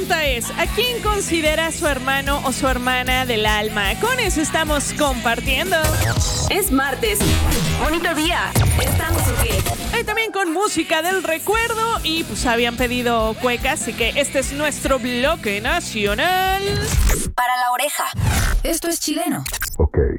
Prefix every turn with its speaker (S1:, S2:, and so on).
S1: pregunta es, ¿a quién considera su hermano o su hermana del alma? Con eso estamos compartiendo.
S2: Es martes. Bonito día. ¿Estamos ok?
S1: Y también con música del recuerdo y pues habían pedido cuecas, así que este es nuestro bloque nacional.
S2: Para la oreja. Esto es chileno.
S3: Ok.